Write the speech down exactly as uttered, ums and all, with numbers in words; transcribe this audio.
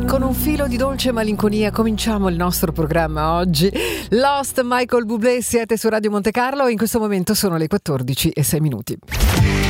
Con un filo di dolce malinconia cominciamo il nostro programma oggi. Lost, Michael Bublé, siete su Radio Monte Carlo e in questo momento sono le quattordici e sei minuti.